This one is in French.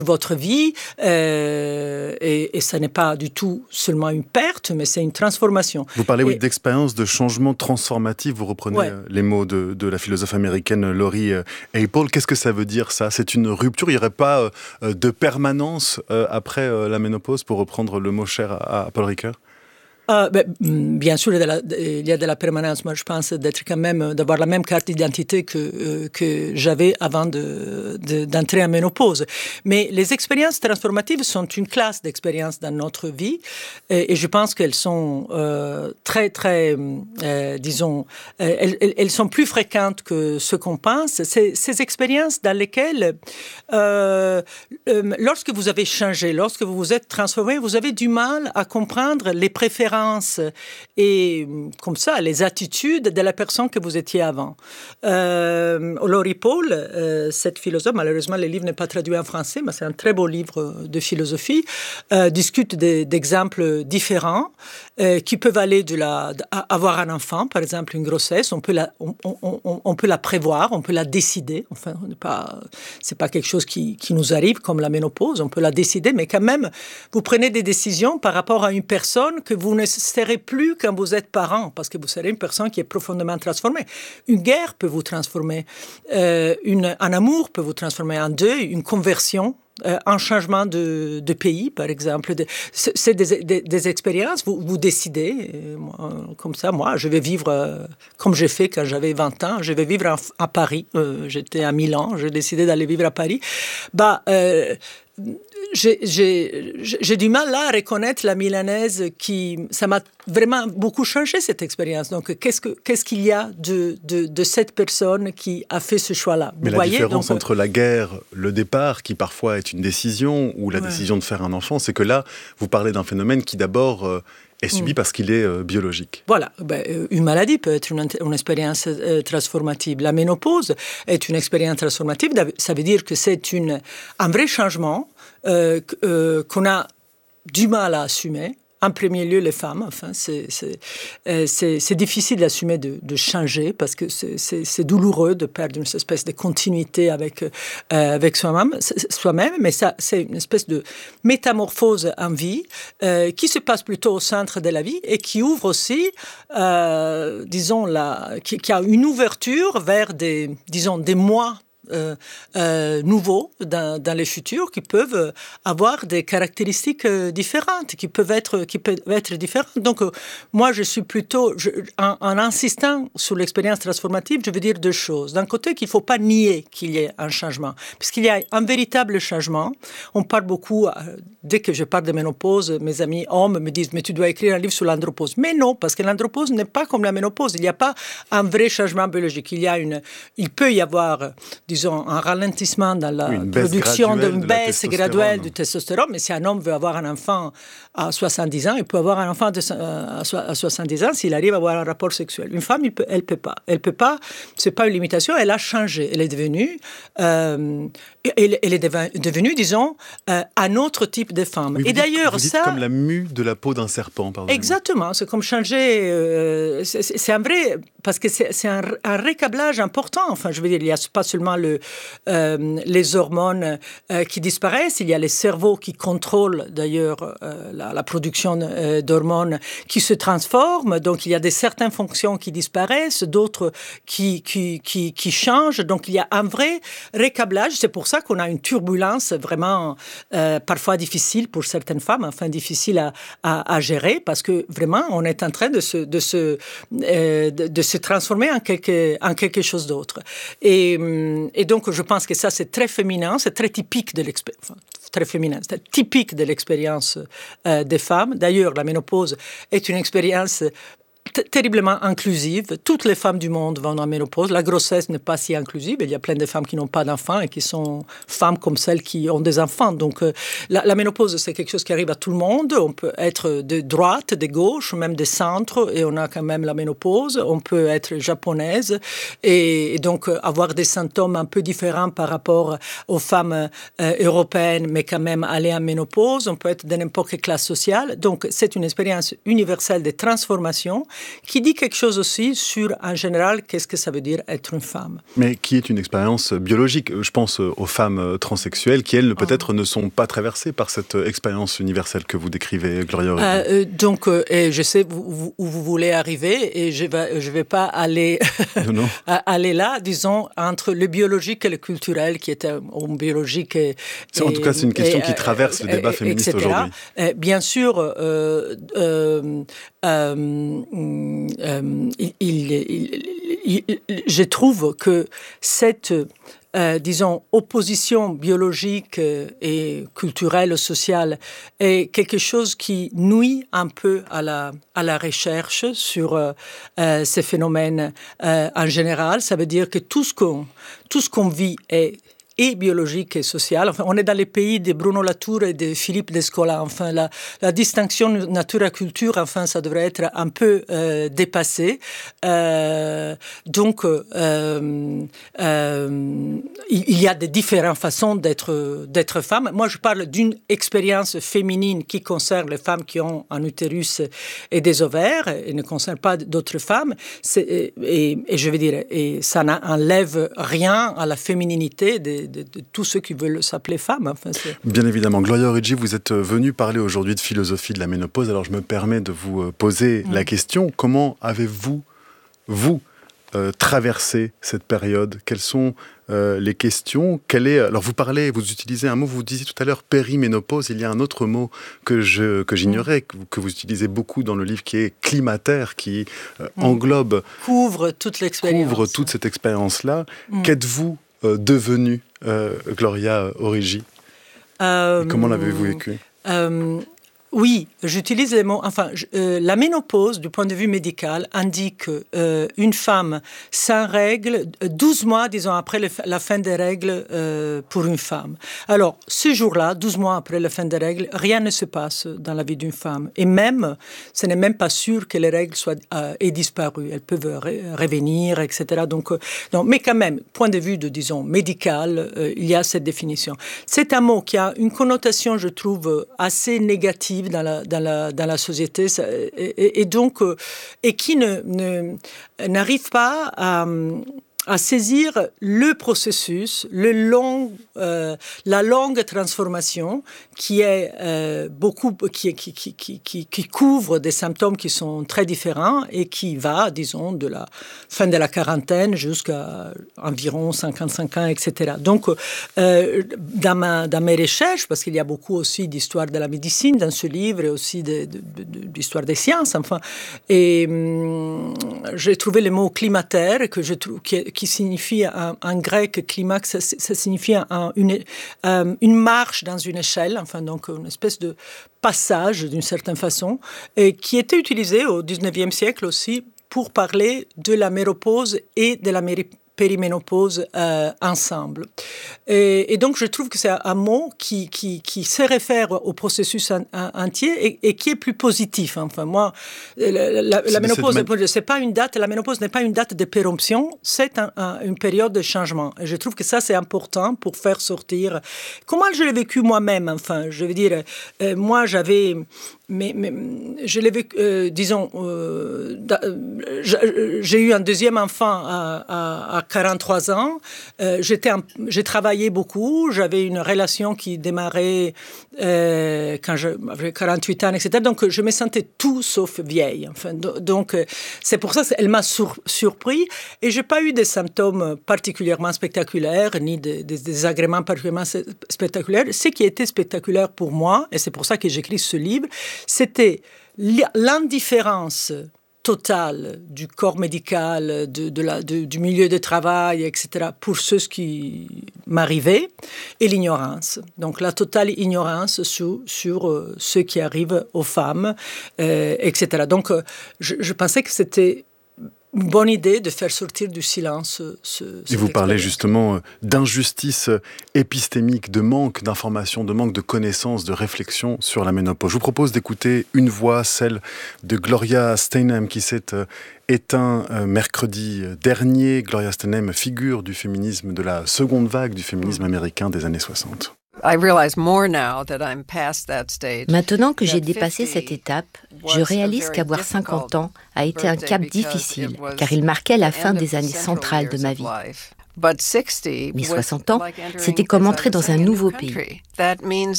votre vie et ça n'est pas du tout seulement une perte, mais c'est une transformation. Vous parlez d'expérience de changement transformatif, vous reprenez les mots de la philosophe américaine Laurie Apel. Qu'est-ce que ça veut dire ça ? C'est une rupture, il n'y aurait pas de permanence après la ménopause, pour reprendre le mot cher à Paul Ricoeur ? Bien sûr, il y a de la permanence. Moi, je pense d'avoir la même carte d'identité que j'avais avant d'entrer en ménopause. Mais les expériences transformatives sont une classe d'expériences dans notre vie et je pense qu'elles sont très, très, disons, elles sont plus fréquentes que ce qu'on pense. Ces expériences dans lesquelles, lorsque vous avez changé, lorsque vous vous êtes transformé, vous avez du mal à comprendre les préférences et comme ça les attitudes de la personne que vous étiez avant. Laurie Apel, cette philosophe, malheureusement le livre n'est pas traduit en français, mais c'est un très beau livre de philosophie, discute d'exemples différents qui peuvent aller avoir un enfant, par exemple une grossesse, on peut la prévoir, on peut la décider. Enfin, c'est pas quelque chose qui nous arrive comme la ménopause, on peut la décider, mais quand même vous prenez des décisions par rapport à une personne que vous ne serez plus quand vous êtes parent, parce que vous serez une personne qui est profondément transformée. Une guerre peut vous transformer, un amour peut vous transformer, en deuil, une conversion, un changement de pays, par exemple. C'est des expériences, vous décidez, comme ça, moi, je vais vivre comme j'ai fait quand j'avais 20 ans, je vais vivre à Paris, j'étais à Milan, j'ai décidé d'aller vivre à Paris. J'ai du mal là à reconnaître la milanaise ça m'a vraiment beaucoup changé cette expérience. Donc, qu'est-ce qu'il y a de cette personne qui a fait ce choix-là ? Mais la différence entre la guerre, le départ, qui parfois est une décision, ou la décision de faire un enfant, c'est que là, vous parlez d'un phénomène qui d'abord est subi parce qu'il est biologique. Voilà, une maladie peut être une expérience transformative. La ménopause est une expérience transformative, ça veut dire que c'est un vrai changement qu'on a du mal à assumer. En premier lieu, les femmes. Enfin, c'est difficile d'assumer de changer parce que c'est douloureux de perdre une espèce de continuité avec soi-même. Mais ça, c'est une espèce de métamorphose en vie qui se passe plutôt au centre de la vie et qui ouvre aussi, disons, qui a une ouverture vers des mois nouveaux dans les futurs qui peuvent avoir des caractéristiques différentes, qui peuvent être différentes. Donc, moi, je suis plutôt, en insistant sur l'expérience transformative, je veux dire deux choses. D'un côté, qu'il ne faut pas nier qu'il y ait un changement, puisqu'il y a un véritable changement. On parle beaucoup, dès que je parle de ménopause, mes amis hommes me disent « mais tu dois écrire un livre sur l'andropause ». Mais non, parce que l'andropause n'est pas comme la ménopause. Il n'y a pas un vrai changement biologique. Il peut y avoir, disons, un ralentissement dans la production d'une baisse graduelle du testostérone, mais si un homme veut avoir un enfant à 70 ans, il peut avoir un enfant à 70 ans s'il arrive à avoir un rapport sexuel. Une femme, elle peut pas. Elle peut pas, c'est pas une limitation, elle a changé. Elle est devenue, disons, un autre type de femme. Et d'ailleurs, vous dites comme la mue de la peau d'un serpent, pardon. Exactement, c'est comme changer, c'est un vrai, parce que c'est un récablage important. Enfin, je veux dire, il n'y a pas seulement les hormones qui disparaissent, il y a les cerveaux qui contrôlent d'ailleurs la production d'hormones qui se transforment, donc il y a certaines fonctions qui disparaissent, d'autres qui changent, donc il y a un vrai récablage. C'est pour ça qu'on a une turbulence vraiment parfois difficile pour certaines femmes, enfin difficile à gérer, parce que vraiment on est en train de se transformer en quelque chose d'autre. Et donc je pense que ça c'est très féminin, c'est très typique de l'expérience. Très féminin, c'est typique de l'expérience des femmes. D'ailleurs, la ménopause est une expérience terriblement inclusive. Toutes les femmes du monde vont en ménopause. La grossesse n'est pas si inclusive. Il y a plein de femmes qui n'ont pas d'enfants et qui sont femmes comme celles qui ont des enfants. Donc, la ménopause, c'est quelque chose qui arrive à tout le monde. On peut être de droite, de gauche, même de centre, et on a quand même la ménopause. On peut être japonaise et donc avoir des symptômes un peu différents par rapport aux femmes européennes, mais quand même aller en ménopause. On peut être de n'importe quelle classe sociale. Donc, c'est une expérience universelle de transformation qui dit quelque chose aussi sur, en général, qu'est-ce que ça veut dire être une femme. Mais qui est une expérience biologique. Je pense aux femmes transsexuelles qui, elles, peut-être ne sont pas traversées par cette expérience universelle que vous décrivez, Gloria Origi. Donc, et je sais où vous voulez arriver et je vais pas aller, non. aller là, disons, entre le biologique et le culturel, qui était un biologique. En tout cas, c'est une question qui traverse le débat féministe aujourd'hui. Bien sûr, je trouve que cette, disons, opposition biologique et culturelle, sociale, est quelque chose qui nuit un peu à la recherche sur ces phénomènes en général. Ça veut dire que tout ce qu'on vit est et biologique et social. Enfin, on est dans les pays de Bruno Latour et de Philippe Descola. Enfin, la distinction nature-culture, enfin, ça devrait être un peu dépassé. Donc, il y a des différentes façons d'être femme. Moi, je parle d'une expérience féminine qui concerne les femmes qui ont un utérus et des ovaires et ne concerne pas d'autres femmes. Et je veux dire, et ça n'enlève rien à la fémininité de tous ceux qui veulent s'appeler femmes. Enfin, bien évidemment. Gloria Origi, vous êtes venue parler aujourd'hui de philosophie de la ménopause. Alors, je me permets de vous poser la question. Comment avez-vous, traversé cette période? Quelles sont les questions? Alors, vous utilisez un mot, vous disiez tout à l'heure périménopause. Il y a un autre mot que j'ignorais, que vous utilisez beaucoup dans le livre, qui est climater, qui englobe... Couvre toute l'expérience. Couvre toute cette expérience-là. Qu'êtes-vous devenue, Gloria Origi? Comment l'avez-vous vécu? Oui, j'utilise les mots. Enfin, la ménopause, du point de vue médical, indique une femme sans règles, 12 mois, disons, après la fin des règles pour une femme. Alors, ce jour-là, 12 mois après la fin des règles, rien ne se passe dans la vie d'une femme. Et même, ce n'est même pas sûr que les règles aient disparu. Elles peuvent revenir, etc. Donc, mais quand même, point de vue disons, médical, il y a cette définition. C'est un mot qui a une connotation, je trouve, assez négative dans la société et donc et qui n'arrive pas à saisir le processus, la longue transformation qui est qui couvre des symptômes qui sont très différents et qui va, disons, de la fin de la quarantaine jusqu'à environ 55 ans, etc. Donc, dans mes recherches, parce qu'il y a beaucoup aussi d'histoire de la médecine dans ce livre et aussi d'histoire des sciences, enfin, et j'ai trouvé le mot climater que je trouve qui signifie en grec climax, ça signifie une marche dans une échelle, enfin donc une espèce de passage d'une certaine façon, et qui était utilisé au 19e siècle aussi pour parler de la ménopause et de la périménopause ensemble. Et donc, je trouve que c'est un mot qui se réfère au processus entier et qui est plus positif. Enfin, moi, la ménopause, c'est pas une date, la ménopause n'est pas une date de péremption, c'est une période de changement. Et je trouve que ça, c'est important pour faire sortir... Comment je l'ai vécu moi-même, enfin, je veux dire, moi, j'avais... Mais je l'ai vécu, disons, j'ai eu un deuxième enfant à 43 ans. J'ai travaillé beaucoup. J'avais une relation qui démarrait quand j'avais 48 ans, etc. Donc, je me sentais tout sauf vieille. Enfin, donc, c'est pour ça qu'elle m'a surpris. Et je n'ai pas eu des symptômes particulièrement spectaculaires, ni des désagréments particulièrement spectaculaires. Ce qui était spectaculaire pour moi, et c'est pour ça que j'écris ce livre, c'était l'indifférence totale du corps médical, du milieu de travail, etc., pour ce qui m'arrivait, et l'ignorance. Donc la totale ignorance sur ce qui arrive aux femmes, etc. Donc je pensais que c'était une bonne idée de faire sortir du silence Et vous parlez justement d'injustice épistémique, de manque d'informations, de manque de connaissances, de réflexion sur la ménopause. Je vous propose d'écouter une voix, celle de Gloria Steinem, qui s'est éteinte mercredi dernier. Gloria Steinem, figure du féminisme, de la seconde vague du féminisme américain des années 60. Maintenant que j'ai dépassé cette étape, je réalise qu'avoir 50 ans a été un cap difficile, car il marquait la fin des années centrales de ma vie. Mais 60 ans, c'était comme entrer dans un nouveau pays.